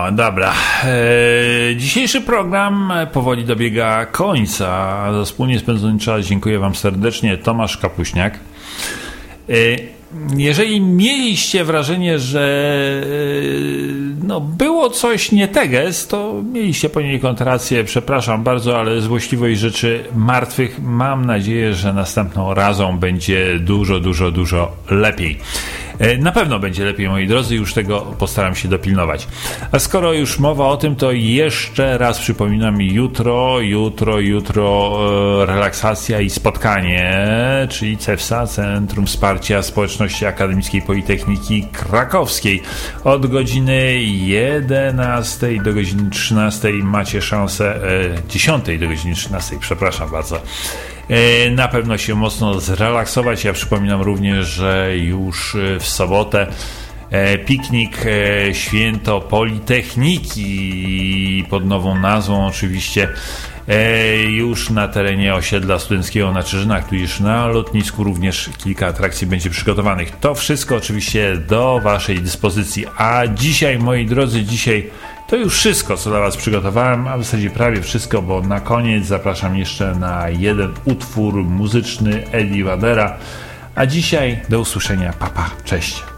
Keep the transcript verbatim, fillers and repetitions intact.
Dobra, eee, dzisiejszy program powoli dobiega końca. Za wspólnie spędzony czas dziękuję Wam serdecznie. Tomasz Kapuśniak. Eee, jeżeli mieliście wrażenie, że no, było coś nie teges, to mieliście poniekąd rację. Przepraszam bardzo, ale złośliwość rzeczy martwych. Mam nadzieję, że następną razą będzie dużo, dużo, dużo lepiej. Na pewno będzie lepiej, moi drodzy, już tego postaram się dopilnować. A skoro już mowa o tym, to jeszcze raz przypominam, jutro, jutro, jutro e, relaksacja i spotkanie, czyli CEWSA, Centrum Wsparcia Społeczności Akademickiej Politechniki Krakowskiej. Od godziny jedenastej do godziny trzynastej macie szansę, e, dziesiątej do godziny trzynastej, przepraszam bardzo, na pewno się mocno zrelaksować. Ja przypominam również, że już w sobotę piknik Święto Politechniki pod nową nazwą oczywiście już na terenie osiedla studenckiego na Czyżynach, tudzież na lotnisku również kilka atrakcji będzie przygotowanych. To wszystko oczywiście do Waszej dyspozycji. A dzisiaj, moi drodzy, dzisiaj to już wszystko, co dla Was przygotowałem, a w zasadzie prawie wszystko, bo na koniec zapraszam jeszcze na jeden utwór muzyczny Eddie Waddera. A dzisiaj do usłyszenia. Pa, pa. Cześć.